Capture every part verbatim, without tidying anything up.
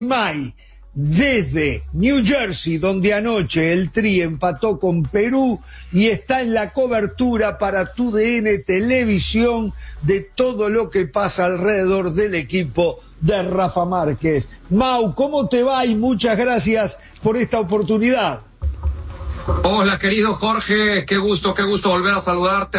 May, desde New Jersey, donde anoche el Tri empató con Perú y está en la cobertura para T U D N Televisión de todo lo que pasa alrededor del equipo de Rafa Márquez. Mau, ¿cómo te va? Y muchas gracias por esta oportunidad. Hola, querido Jorge, qué gusto, qué gusto volver a saludarte.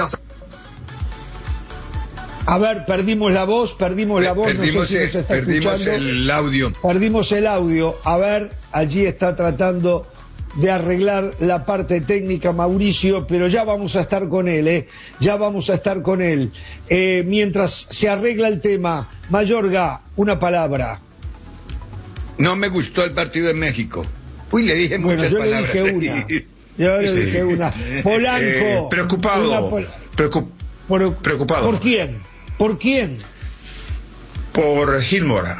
A ver, perdimos la voz, perdimos la voz, perdimos no sé si nos está el, perdimos escuchando. el audio. Perdimos el audio. A ver, allí está tratando de arreglar la parte técnica Mauricio, pero ya vamos a estar con él, ¿eh? Ya vamos a estar con él. Eh, mientras se arregla el tema, Mayorga, una palabra. No me gustó el partido de México. Uy, le dije bueno, muchas yo palabras. Le dije una. Yo le dije una. Polanco. Eh, preocupado. Una pol... Preocup... por... Preocupado. ¿Por quién? ¿Por quién? Por Gilmora.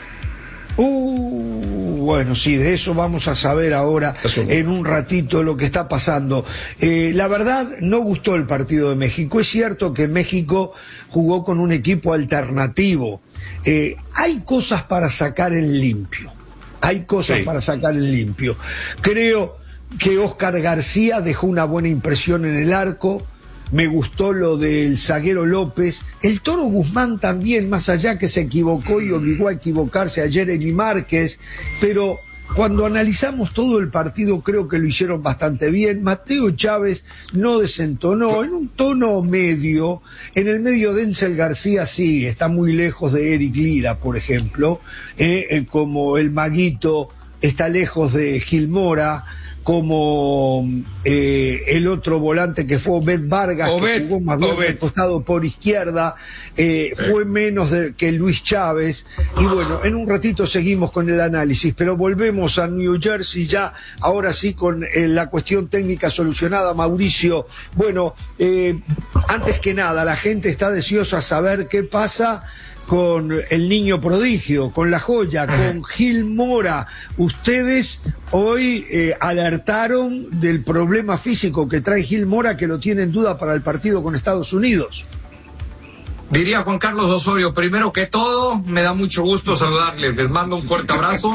Uh, bueno, sí, de eso vamos a saber ahora en un ratito lo que está pasando. Eh, la verdad, no gustó el partido de México. Es cierto que México jugó con un equipo alternativo. Eh, hay cosas para sacar en limpio. Hay cosas sí. para sacar en limpio. Creo que Oscar García dejó una buena impresión en el arco. Me gustó lo del zaguero López. El Toro Guzmán también, más allá que se equivocó y obligó a equivocarse a Jeremy Márquez, pero cuando analizamos todo el partido creo que lo hicieron bastante bien. Mateo Chávez no desentonó, en un tono medio. En el medio Denzel García sí, está muy lejos de Eric Lira, por ejemplo, eh, eh, como el Maguito está lejos de Gilmora, como eh, el otro volante que fue Obed Vargas, Obed, que jugó más bien al costado por izquierda, eh, sí. fue menos de, que Luis Chávez. Y bueno, en un ratito seguimos con el análisis, pero volvemos a New Jersey ya, ahora sí con eh, la cuestión técnica solucionada. Mauricio, bueno, eh, antes que nada, la gente está deseosa saber qué pasa con el niño prodigio, con la joya, con Gilmora. Ustedes hoy eh, alertaron del problema físico que trae Gilmora, que lo tiene en duda para el partido con Estados Unidos. Diría Juan Carlos Osorio, primero que todo, me da mucho gusto saludarles, les mando un fuerte abrazo.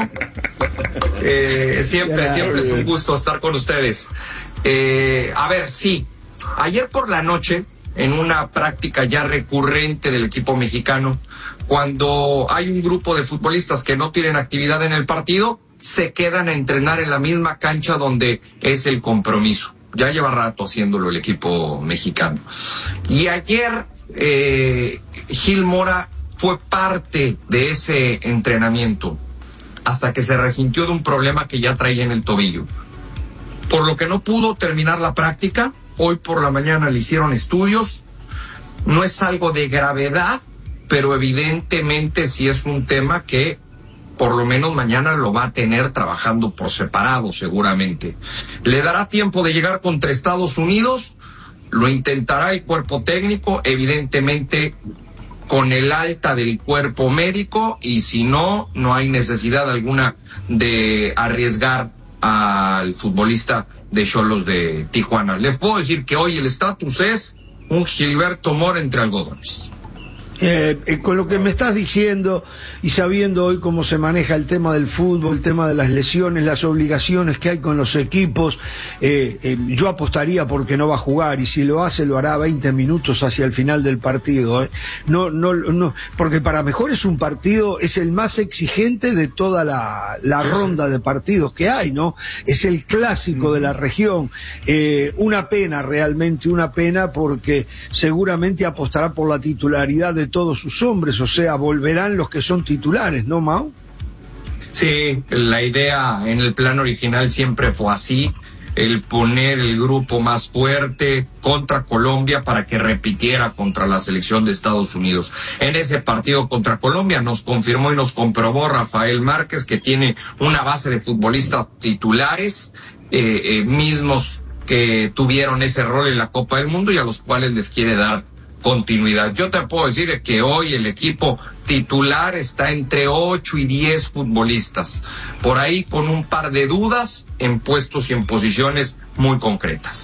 Eh, siempre, ya, siempre es un gusto estar con ustedes. Eh, a ver, sí, ayer por la noche, en una práctica ya recurrente del equipo mexicano, cuando hay un grupo de futbolistas que no tienen actividad en el partido, se quedan a entrenar en la misma cancha donde es el compromiso. Ya lleva rato haciéndolo el equipo mexicano. Y ayer eh, Gilmora fue parte de ese entrenamiento hasta que se resintió de un problema que ya traía en el tobillo. Por lo que no pudo terminar la práctica. Hoy por la mañana le hicieron estudios. No es algo de gravedad, pero evidentemente sí es un tema que por lo menos mañana lo va a tener trabajando por separado seguramente. Le dará tiempo de llegar contra Estados Unidos, lo intentará el cuerpo técnico, evidentemente con el alta del cuerpo médico, y si no, no hay necesidad alguna de arriesgar al futbolista de Xolos de Tijuana. Les puedo decir que hoy el estatus es un Gilberto Mora entre algodones. Eh, eh, con lo que me estás diciendo y sabiendo hoy cómo se maneja el tema del fútbol, el tema de las lesiones, las obligaciones que hay con los equipos, eh, eh, yo apostaría porque no va a jugar, y si lo hace lo hará veinte minutos hacia el final del partido, eh. no, no, no, porque para mejor es un partido, es el más exigente de toda la, la ronda de partidos que hay, ¿no? Es el clásico de la región. Eh, una pena, realmente una pena, porque seguramente apostará por la titularidad de todos sus hombres, o sea, volverán los que son titulares, ¿no, Mau? Sí, la idea en el plan original siempre fue así, el poner el grupo más fuerte contra Colombia para que repitiera contra la selección de Estados Unidos. En ese partido contra Colombia nos confirmó y nos comprobó Rafael Márquez que tiene una base de futbolistas titulares, eh, eh, mismos que tuvieron ese rol en la Copa del Mundo y a los cuales les quiere dar continuidad. Yo te puedo decir que hoy el equipo titular está entre ocho y diez futbolistas, por ahí con un par de dudas en puestos y en posiciones muy concretas.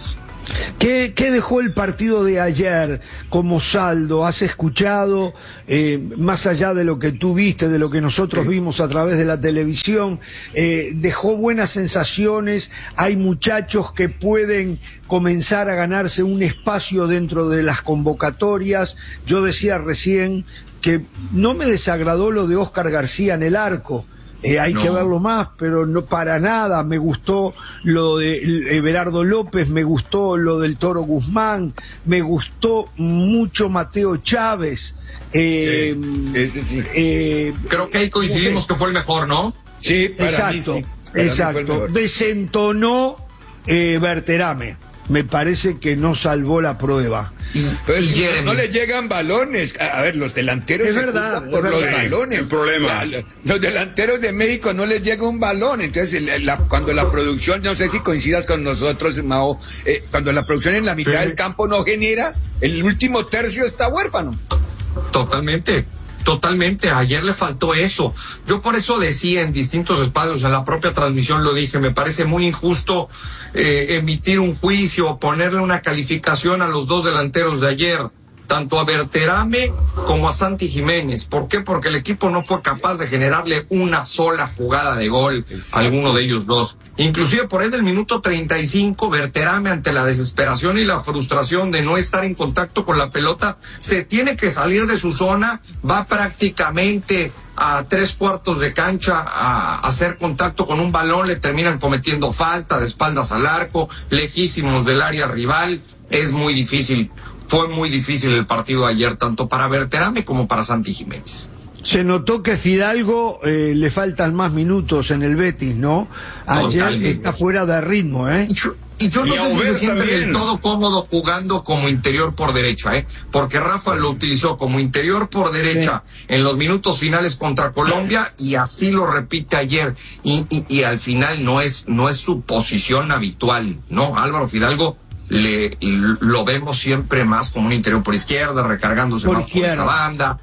¿Qué, ¿Qué dejó el partido de ayer como saldo? ¿Has escuchado, eh, más allá de lo que tú viste, de lo que nosotros vimos a través de la televisión, eh, dejó buenas sensaciones? ¿Hay muchachos que pueden comenzar a ganarse un espacio dentro de las convocatorias? Yo decía recién que no me desagradó lo de Oscar García en el arco. Eh, hay no. que verlo más, pero no para nada. Me gustó lo de Everardo López, me gustó lo del Toro Guzmán, me gustó mucho Mateo Chávez. Eh, ese sí. eh, Creo que ahí coincidimos no sé. que fue el mejor, ¿no? Sí, para exacto, mí sí. Para exacto. Desentonó eh, Berterame. Me parece que no salvó la prueba. Pues, y no le llegan balones. A ver, los delanteros es se verdad, por es los verdad. balones. El problema. La, los delanteros de México no les llega un balón. Entonces, la, la, cuando la producción, no sé si coincidas con nosotros, Mao, eh, cuando la producción en la mitad sí. del campo no genera, el último tercio está huérfano. Totalmente. Totalmente, ayer le faltó eso. Yo por eso decía en distintos espacios, en la propia transmisión lo dije, me parece muy injusto eh, emitir un juicio, ponerle una calificación a los dos delanteros de ayer, tanto a Berterame como a Santi Jiménez. ¿Por qué? Porque el equipo no fue capaz de generarle una sola jugada de gol a alguno de ellos dos. Inclusive por ahí del minuto treinta y cinco, Berterame, ante la desesperación y la frustración de no estar en contacto con la pelota, se tiene que salir de su zona, va prácticamente a tres cuartos de cancha a hacer contacto con un balón, le terminan cometiendo falta de espaldas al arco, lejísimos del área rival. Es muy difícil. Fue muy difícil el partido de ayer, tanto para Berterame como para Santi Jiménez. Se notó que Fidalgo eh, le faltan más minutos en el Betis, ¿no? Ayer Totalmente. Está fuera de ritmo, ¿eh? Y yo, y yo no y sé si se siente del todo cómodo jugando como interior por derecha, ¿eh? Porque Rafa lo utilizó como interior por derecha sí. en los minutos finales contra Colombia y así lo repite ayer. Y, y, y al final no es, no es su posición habitual, ¿no? Álvaro Fidalgo Le, lo vemos siempre más como un interior por izquierda, recargándose por más izquierda. Por esa banda.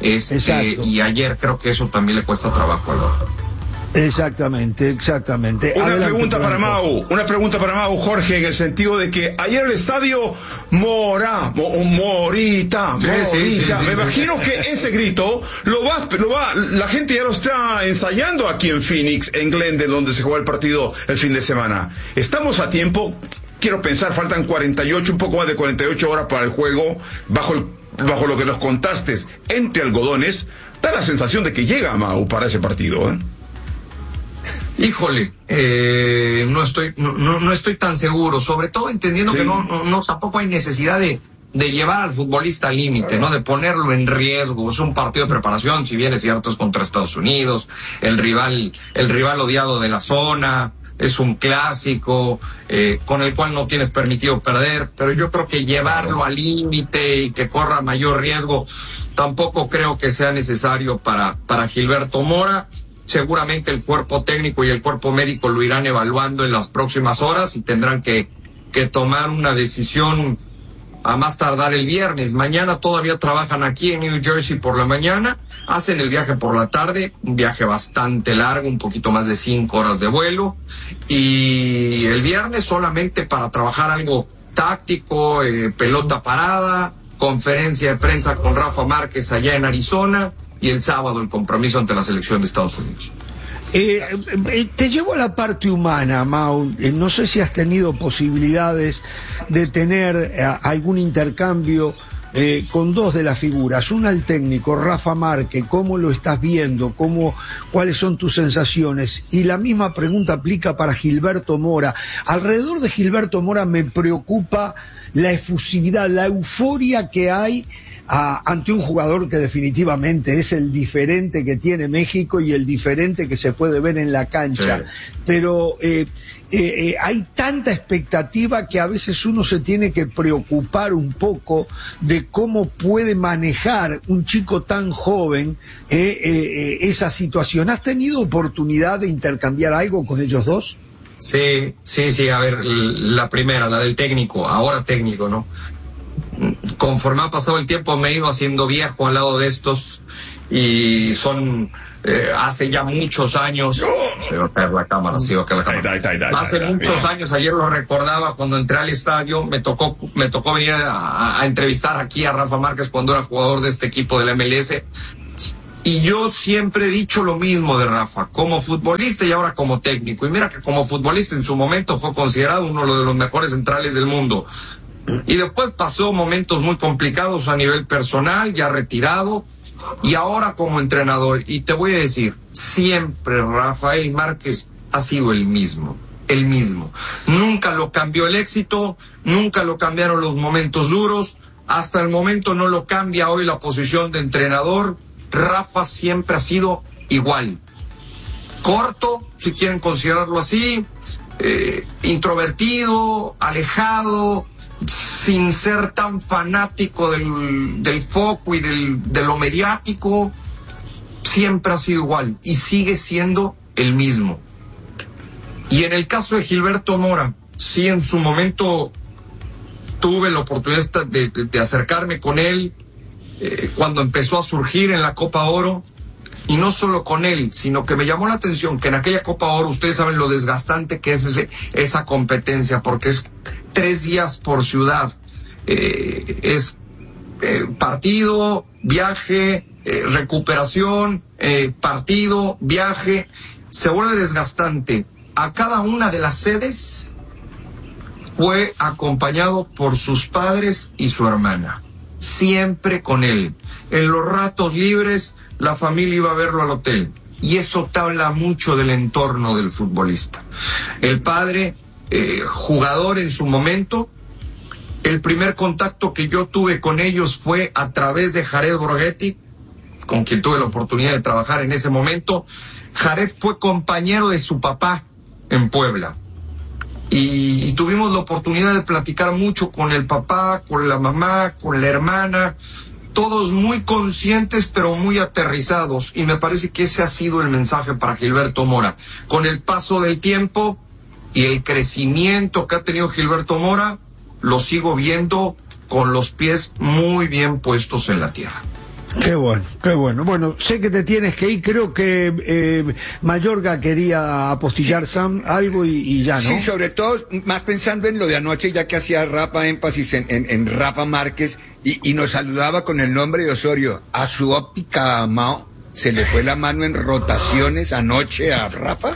Este, y ayer creo que eso también le cuesta trabajo al otro. Exactamente, exactamente. Una Adelante, pregunta para Mau, una pregunta para Mau, Jorge, en el sentido de que ayer el estadio Mora, mo, Morita, sí, Morita, sí, sí, me sí, imagino sí. que ese grito lo va, lo va, la gente ya lo está ensayando aquí en Phoenix, en Glendale, donde se jugó el partido el fin de semana. Estamos a tiempo. Quiero pensar, faltan cuarenta y ocho, un poco más de cuarenta y ocho horas para el juego, bajo el, bajo lo que nos contaste, entre algodones, da la sensación de que llega Mau para ese partido, ¿eh? Híjole, eh, no estoy, no, no, no estoy tan seguro, sobre todo entendiendo sí. que no, no, no, tampoco hay necesidad de, de llevar al futbolista al límite, ¿no? De ponerlo en riesgo. Es un partido de preparación, si bien es cierto, es contra Estados Unidos, el rival, el rival odiado de la zona. Es un clásico eh, con el cual no tienes permitido perder, pero yo creo que llevarlo al límite y que corra mayor riesgo tampoco creo que sea necesario para, para Gilberto Mora. Seguramente el cuerpo técnico y el cuerpo médico lo irán evaluando en las próximas horas y tendrán que, que tomar una decisión a más tardar el viernes. Mañana todavía trabajan aquí en New Jersey por la mañana, hacen el viaje por la tarde, un viaje bastante largo, un poquito más de cinco horas de vuelo, y el viernes solamente para trabajar algo táctico, eh, pelota parada, conferencia de prensa con Rafa Márquez allá en Arizona, y el sábado el compromiso ante la selección de Estados Unidos. Eh, eh, te llevo a la parte humana, Mau. Eh, no sé si has tenido posibilidades de tener eh, algún intercambio eh, con dos de las figuras. Una, el técnico, Rafa Márquez. ¿Cómo lo estás viendo? ¿Cómo, cuáles son tus sensaciones? Y la misma pregunta aplica para Gilberto Mora. Alrededor de Gilberto Mora me preocupa la efusividad, la euforia que hay A, ante un jugador que definitivamente es el diferente que tiene México y el diferente que se puede ver en la cancha. Sí. Pero eh, eh, eh, hay tanta expectativa que a veces uno se tiene que preocupar un poco de cómo puede manejar un chico tan joven eh, eh, eh, esa situación. ¿Has tenido oportunidad de intercambiar algo con ellos dos? Sí, sí, sí. A ver, la primera, la del técnico, ahora técnico, ¿no? Conforme ha pasado el tiempo me he ido haciendo viejo al lado de estos y son eh, hace ya muchos años, se va a caer la cámara, sí va a caer la cámara. Hace muchos años, ayer lo recordaba cuando entré al estadio, me tocó, me tocó venir a, a entrevistar aquí a Rafa Márquez cuando era jugador de este equipo del M L S. Y yo siempre he dicho lo mismo de Rafa, como futbolista y ahora como técnico. Y mira que como futbolista en su momento fue considerado uno de los mejores centrales del mundo. Y después pasó momentos muy complicados a nivel personal, ya retirado, y ahora como entrenador. Y te voy a decir, siempre Rafael Márquez ha sido el mismo, el mismo. Nunca lo cambió el éxito, nunca lo cambiaron los momentos duros, hasta el momento no lo cambia hoy la posición de entrenador. Rafa siempre ha sido igual, corto, si quieren considerarlo así, eh, introvertido, alejado, sin ser tan fanático del, del foco y del, de lo mediático. Siempre ha sido igual y sigue siendo el mismo. Y en el caso de Gilberto Mora, sí, en su momento tuve la oportunidad de, de, de acercarme con él Eh, cuando empezó a surgir en la Copa Oro, y no solo con él, sino que me llamó la atención que en aquella Copa Oro, ustedes saben lo desgastante que es ese, esa competencia, porque es tres días por ciudad, eh, es eh, partido, viaje, eh, recuperación, eh, partido, viaje, se vuelve desgastante. A cada una de las sedes fue acompañado por sus padres y su hermana. Siempre con él. En los ratos libres, la familia iba a verlo al hotel. Y eso te habla mucho del entorno del futbolista. El padre, eh, jugador en su momento, el primer contacto que yo tuve con ellos fue a través de Jared Borghetti, con quien tuve la oportunidad de trabajar en ese momento. Jared fue compañero de su papá en Puebla. Y, y tuvimos la oportunidad de platicar mucho con el papá, con la mamá, con la hermana, todos muy conscientes pero muy aterrizados, y me parece que ese ha sido el mensaje para Gilberto Mora. Con el paso del tiempo y el crecimiento que ha tenido Gilberto Mora, lo sigo viendo con los pies muy bien puestos en la tierra. Qué bueno, qué bueno. Bueno, sé que te tienes que ir, creo que eh, Mayorga quería apostillar, sí, Sam, algo y, y ya, ¿no? Sí, sobre todo, más pensando en lo de anoche, ya que hacía Rafa énfasis en, en, en Rafa Márquez y, y nos saludaba con el nombre de Osorio. A su óptica, Mao, ¿se le fue la mano en rotaciones anoche a Rafa?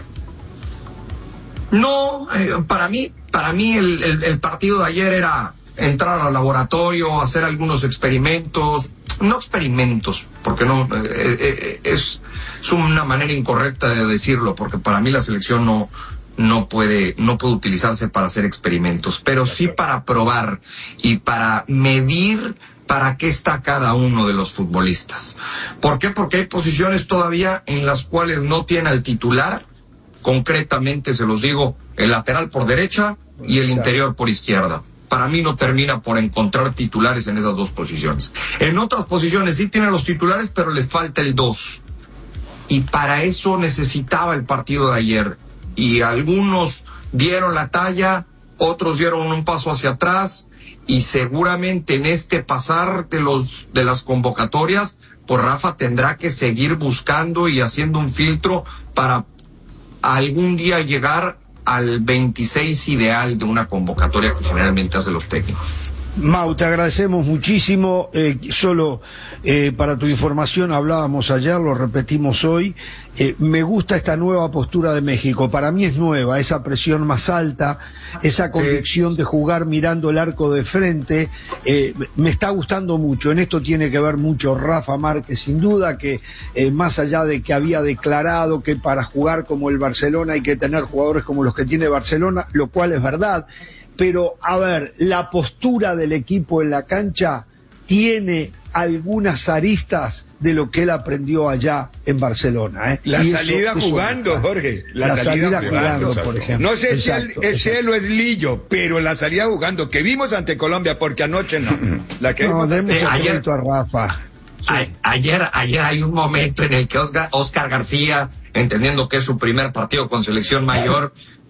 No, eh, para mí, para mí el, el, el partido de ayer era entrar al laboratorio, hacer algunos experimentos. No experimentos, porque no eh, eh, es, es una manera incorrecta de decirlo, porque para mí la selección no no puede no puede utilizarse para hacer experimentos, pero sí para probar y para medir para qué está cada uno de los futbolistas. ¿Por qué? Porque hay posiciones todavía en las cuales no tiene al titular, concretamente se los digo, el lateral por derecha y el interior por izquierda. Para mí no termina por encontrar titulares en esas dos posiciones. En otras posiciones sí tiene los titulares, pero le falta el dos. Y para eso necesitaba el partido de ayer. Y algunos dieron la talla, otros dieron un paso hacia atrás, y seguramente en este pasar de los de las convocatorias, pues Rafa tendrá que seguir buscando y haciendo un filtro para algún día llegar al veintiséis ideal de una convocatoria que generalmente hacen los técnicos. Mau, te agradecemos muchísimo. Eh, solo eh, para tu información, hablábamos ayer, lo repetimos hoy. Eh, me gusta esta nueva postura de México. Para mí es nueva, esa presión más alta, esa convicción de jugar mirando el arco de frente. Eh, me está gustando mucho. En esto tiene que ver mucho Rafa Márquez, sin duda, que eh, más allá de que había declarado que para jugar como el Barcelona hay que tener jugadores como los que tiene Barcelona, lo cual es verdad. Pero, a ver, la postura del equipo en la cancha tiene algunas aristas de lo que él aprendió allá en Barcelona. ¿eh? La y salida eso, jugando, eso, Jorge. La, la salida, salida jugando, jugando por ejemplo. No sé exacto, si él, es él o es Lillo, pero la salida jugando que vimos ante Colombia, porque anoche no. La que no, demos eh, ayer, a Rafa. A, ayer, ayer hay un momento en el que Oscar, Oscar García, entendiendo que es su primer partido con selección mayor,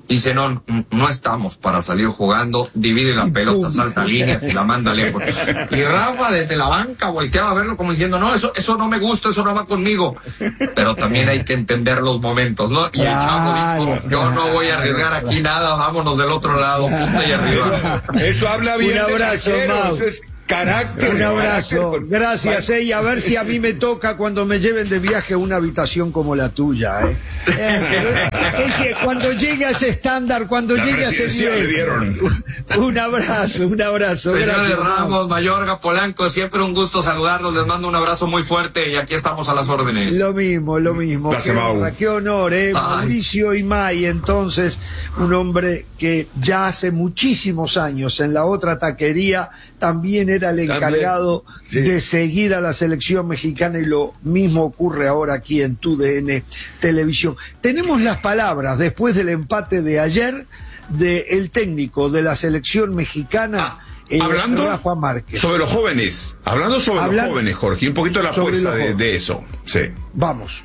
dice, no, no estamos para salir jugando, divide la pelota, salta líneas y la manda lejos. Y Rafa desde la banca volteaba a verlo como diciendo, no, eso eso no me gusta, eso no va conmigo. Pero también hay que entender los momentos, ¿no? Y el chavo dijo, yo no voy a arriesgar aquí nada, vámonos del otro lado, punta y arriba. Eso habla bien. Un abrazo, Mau. Carácter, un abrazo, carácter. Gracias, eh, y a ver si a mí me toca cuando me lleven de viaje a una habitación como la tuya, eh. eh ese, cuando llegue a ese estándar, cuando la llegue a ese nivel, un, un abrazo, un abrazo. Señores gracias, Ramos, Mayorga, Polanco, siempre un gusto saludarlos, les mando un abrazo muy fuerte y aquí estamos a las órdenes. Lo mismo, lo mismo. Gracias, qué, honor, qué honor, eh. Ay. Mauricio Imay, entonces, un hombre que ya hace muchísimos años en la otra taquería también era el encargado sí. de seguir a la selección mexicana, y lo mismo ocurre ahora aquí en Tu D N Televisión. Tenemos las palabras después del empate de ayer del técnico de la selección mexicana, ah, eh, hablando Rafa Márquez. Sobre los jóvenes, hablando sobre Hablan... los jóvenes, Jorge, un poquito de la apuesta de, de eso. Sí. Vamos.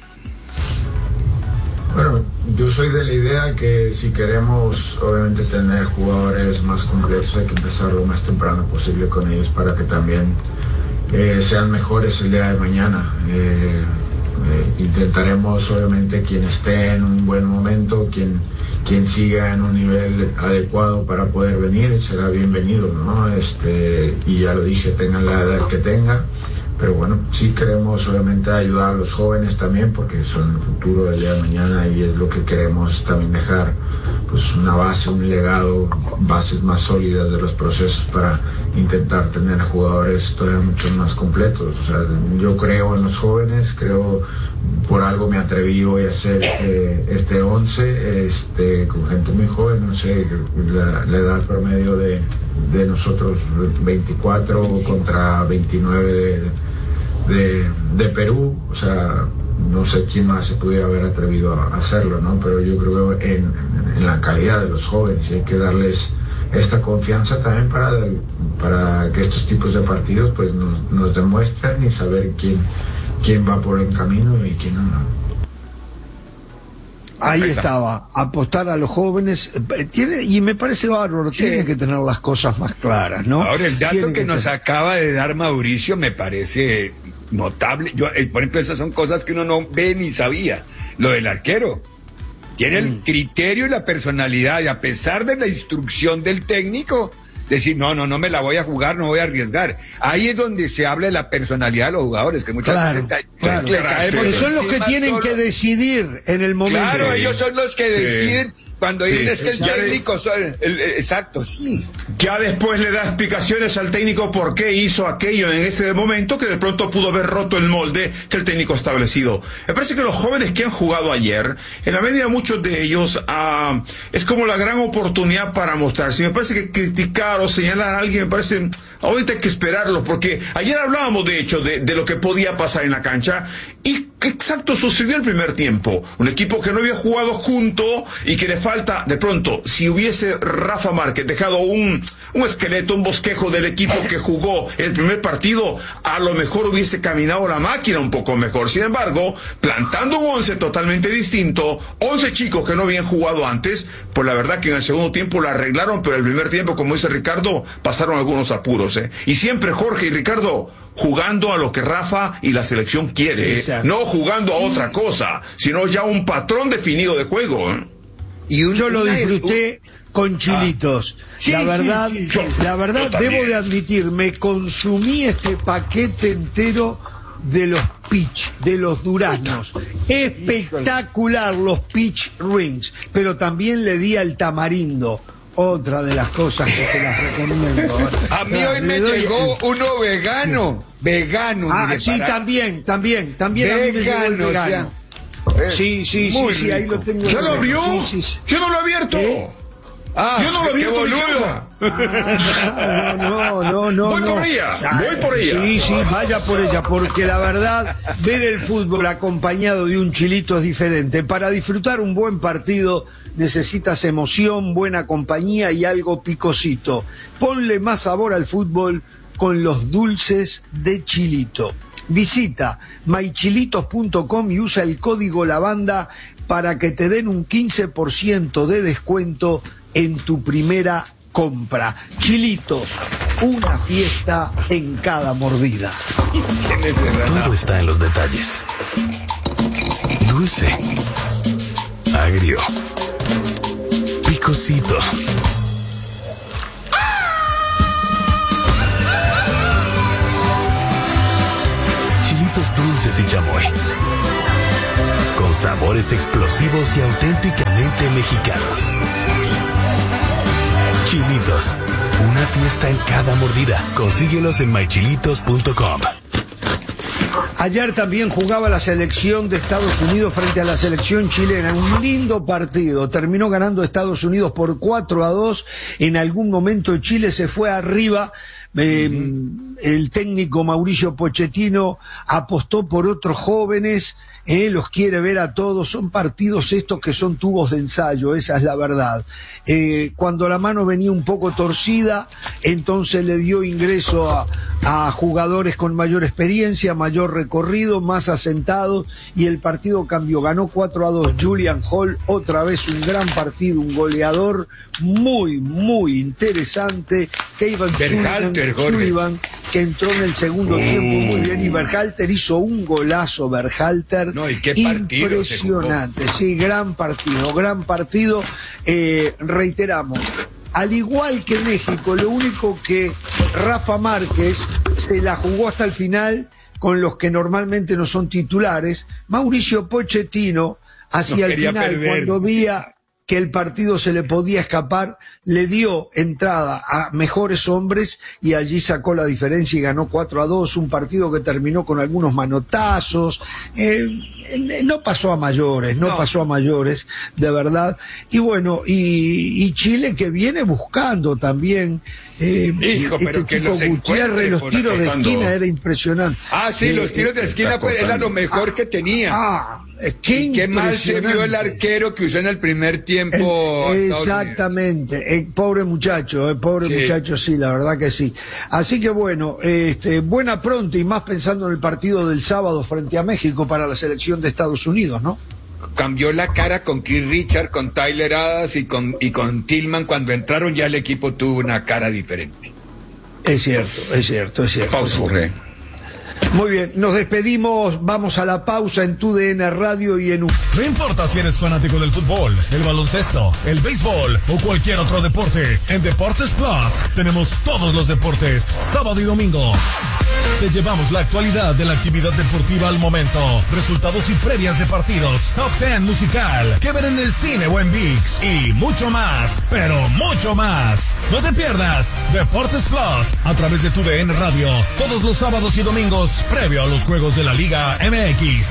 Bueno, yo soy de la idea que si queremos obviamente tener jugadores más completos hay que empezar lo más temprano posible con ellos para que también eh, sean mejores el día de mañana. Eh, eh, intentaremos obviamente quien esté en un buen momento, quien, quien siga en un nivel adecuado para poder venir, será bienvenido, ¿no? Este, y ya lo dije, tengan la edad que tenga. Pero bueno, sí queremos obviamente ayudar a los jóvenes también porque son el futuro del día de mañana y es lo que queremos también dejar, pues una base, un legado, bases más sólidas de los procesos para intentar tener jugadores todavía mucho más completos. O sea, yo creo en los jóvenes, creo, por algo me atreví hoy a hacer eh, este once, este, con gente muy joven, no sé, la, la edad promedio de, de nosotros veinticuatro contra veintinueve de De, de Perú, o sea, no sé quién más se pudiera haber atrevido a hacerlo, ¿no? Pero yo creo en, en la calidad de los jóvenes y hay que darles esta confianza también para, para que estos tipos de partidos pues nos, nos demuestren y saber quién, quién va por el camino y quién no. Ahí estaba, apostar a los jóvenes, tiene, y me parece bárbaro, sí. Tiene que tener las cosas más claras, ¿no? Ahora, el dato Tiene que, que nos tener... acaba de dar Mauricio me parece notable. Yo, eh, por ejemplo, esas son cosas que uno no ve ni sabía. Lo del arquero. Tiene mm. el criterio y la personalidad, y a pesar de la instrucción del técnico, decir, no, no, no me la voy a jugar, no voy a arriesgar. Ahí es donde se habla de la personalidad de los jugadores, que muchas claro, veces claro, le caemos porque son los que tienen solo... que decidir en el momento. Claro, sí. Ellos son los que sí. deciden cuando dicen sí. es que el ya técnico de... son, el, el, exacto, sí. Ya después le da explicaciones al técnico por qué hizo aquello en ese momento, que de pronto pudo haber roto el molde que el técnico ha establecido. Me parece que los jóvenes que han jugado ayer, en la medida muchos de ellos, uh, es como la gran oportunidad para mostrarse. Me parece que criticar o señalar a alguien, me parece, ahorita hay que esperarlo, porque ayer hablábamos de hecho de, de lo que podía pasar en la cancha, y exacto sucedió el primer tiempo. Un equipo que no había jugado junto y que le falta, de pronto, si hubiese Rafa Márquez dejado un, un esqueleto, un bosquejo del equipo que jugó el primer partido, a lo mejor hubiese caminado la máquina un poco mejor. Sin embargo, plantando un once totalmente distinto, once chicos que no habían jugado antes, pues la verdad que en el segundo tiempo la arreglaron, pero el primer tiempo, como dice Ricardo, pasaron algunos apuros, ¿eh? Y siempre Jorge y Ricardo jugando a lo que Rafa y la selección quiere, ¿eh? No jugando a otra cosa, sino ya un patrón definido de juego, ¿eh? Y un, yo lo disfruté un... con chilitos. Ah, sí, la verdad, sí, sí. la verdad debo de admitir, me consumí este paquete entero de los pitch, de los duraznos. Espectacular los pitch rings, pero también le di al tamarindo. Otra de las cosas que se las recomiendo. A mí hoy me doy... llegó uno vegano, vegano. Ah, sí, para... también, también, también vegano, a mí me llegó el vegano. O sea, sí, sí, sí, sí, ahí lo tengo. ¿Ya lo abrió? Sí, sí, sí. Yo no lo he abierto. ¿Eh? Ah, yo no lo he abierto. Boludo. Ah, no, no, no. Voy no. por ella, ah, voy por ella. Sí, sí, vaya por ella, porque la verdad, ver el fútbol acompañado de un chilito es diferente. Para disfrutar un buen partido necesitas emoción, buena compañía y algo picosito. Ponle más sabor al fútbol con los dulces de Chilito. Visita my chilitos punto com y usa el código lavanda para que te den un quince por ciento de descuento en tu primera compra. Chilitos, una fiesta en cada mordida. Todo está en los detalles. Dulce, agrio, picosito. Chilitos dulces y chamoy, con sabores explosivos y auténticamente mexicanos. Chilitos, una fiesta en cada mordida. Consíguelos en my chilitos punto com. Ayer también jugaba la selección de Estados Unidos frente a la selección chilena. Un lindo partido. Terminó ganando Estados Unidos por cuatro a dos. En algún momento Chile se fue arriba. Eh, uh-huh. El técnico Mauricio Pochettino apostó por otros jóvenes, eh, los quiere ver a todos. Son partidos estos que son tubos de ensayo, esa es la verdad. Eh, cuando la mano venía un poco torcida, entonces le dio ingreso a, a jugadores con mayor experiencia, mayor recorrido, más asentados, y el partido cambió. Ganó cuatro a dos Julian Hall, otra vez un gran partido, un goleador muy, muy interesante. Kevin Sullivan, que entró en el segundo uh. tiempo muy bien, y Berhalter hizo un golazo. Berhalter, no, ¿y qué partido impresionante, sí, gran partido, gran partido. Eh, reiteramos, al igual que México, lo único que Rafa Márquez se la jugó hasta el final con los que normalmente no son titulares. Mauricio Pochettino hacia no el final, perder. Cuando veía que el partido se le podía escapar, le dio entrada a mejores hombres y allí sacó la diferencia y ganó cuatro a dos, un partido que terminó con algunos manotazos. Eh, no pasó a mayores, no, no pasó a mayores, de verdad. Y bueno, y, y Chile que viene buscando también. Eh, Hijo, este pero que chico los Gutiérrez, los tiros de esquina era impresionante. Ah, sí, eh, los tiros de esquina pues, era lo mejor ah, que tenía. Ah, qué, qué mal se vio el arquero que usó en el primer tiempo. El, exactamente, eh, pobre muchacho, eh, pobre sí. muchacho, sí, la verdad que sí. Así que bueno, este, buena pronta, y más pensando en el partido del sábado frente a México para la selección de Estados Unidos, ¿no? Cambió la cara con Keith Richards, con Tyler Adams y con, y con Tillman. Cuando entraron ya el equipo tuvo una cara diferente. Es cierto, es cierto, es cierto. Pausa, Jorge. Muy bien, nos despedimos, vamos a la pausa en Tu D N Radio y en U. No importa si eres fanático del fútbol, el baloncesto, el béisbol o cualquier otro deporte, en Deportes Plus tenemos todos los deportes, sábado y domingo. Te llevamos la actualidad de la actividad deportiva al momento, resultados y previas de partidos, top ten musical, que ver en el cine o en ViX, y mucho más, pero mucho más. No te pierdas Deportes Plus a través de Tu D N Radio, todos los sábados y domingos, previo a los juegos de la Liga M X.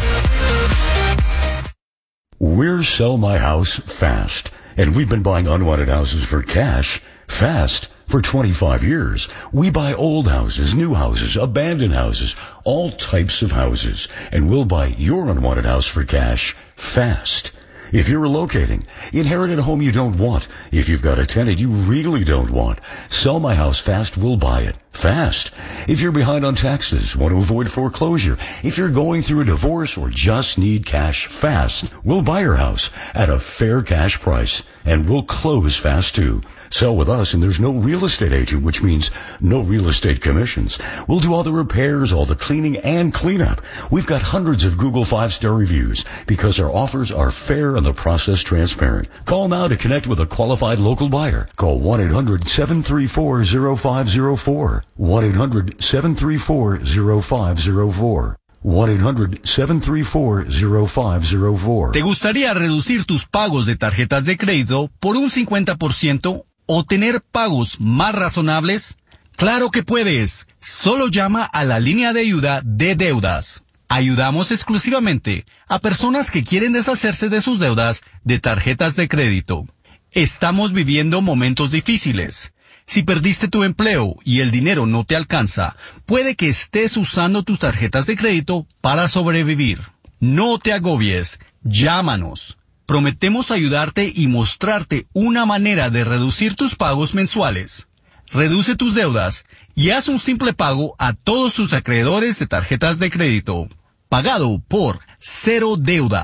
We're Sell My House Fast, and we've been buying unwanted houses for cash fast for twenty-five years. We buy old houses, new houses, abandoned houses, all types of houses, and we'll buy your unwanted house for cash fast. If you're relocating, inherited a home you don't want, if you've got a tenant you really don't want, Sell My House Fast will buy it fast. If you're behind on taxes, want to avoid foreclosure, if you're going through a divorce or just need cash fast, we'll buy your house at a fair cash price, and we'll close fast too. Sell with us and there's no real estate agent, which means no real estate commissions. We'll do all the repairs, all the cleaning and cleanup. We've got hundreds of Google five-star reviews because our offers are fair and the process transparent. Call now to connect with a qualified local buyer. Call one eight hundred seven three four zero five zero four. one eight hundred seven three four zero five zero four. one eight hundred seven three four zero five zero four. ¿Te gustaría reducir tus pagos de tarjetas de crédito por un cincuenta por ciento o tener pagos más razonables? ¡Claro que puedes! Solo llama a la línea de ayuda de deudas. Ayudamos exclusivamente a personas que quieren deshacerse de sus deudas de tarjetas de crédito. Estamos viviendo momentos difíciles. Si perdiste tu empleo y el dinero no te alcanza, puede que estés usando tus tarjetas de crédito para sobrevivir. No te agobies. Llámanos. Prometemos ayudarte y mostrarte una manera de reducir tus pagos mensuales. Reduce tus deudas y haz un simple pago a todos tus acreedores de tarjetas de crédito. Pagado por Cero Deudas.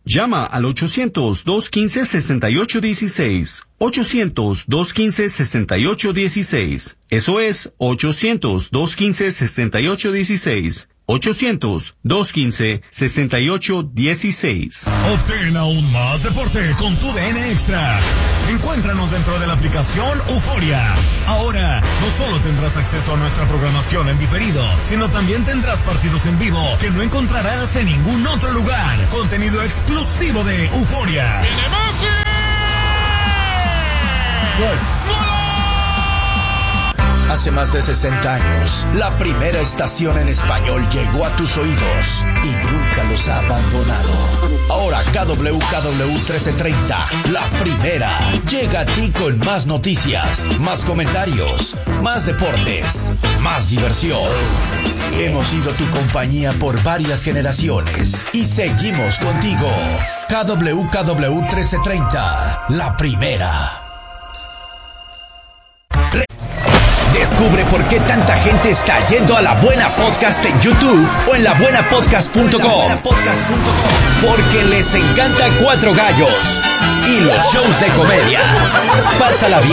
Llama al ochocientos, dos quince, sesenta y ocho dieciséis. ochocientos, dos quince, sesenta y ocho dieciséis. Eso es ochocientos, dos quince, sesenta y ocho dieciséis. ochocientos, dos quince, sesenta y ocho dieciséis. Obtén aún más deporte con tu D N Extra. Encuéntranos dentro de la aplicación Euforia. Ahora, no solo tendrás acceso a nuestra programación en diferido, sino también tendrás partidos en vivo que no encontrarás en ningún otro lugar. Contenido exclusivo de Euforia. Hace más de sesenta años, la primera estación en español llegó a tus oídos y nunca los ha abandonado. Ahora K W K W trece treinta, la primera, llega a ti con más noticias, más comentarios, más deportes, más diversión. Hemos sido tu compañía por varias generaciones y seguimos contigo. K W K W trece treinta, la primera. Descubre por qué tanta gente está yendo a La Buena Podcast en YouTube o en la buena podcast punto com. Porque les encanta Cuatro Gallos y los shows de comedia. Pásala bien.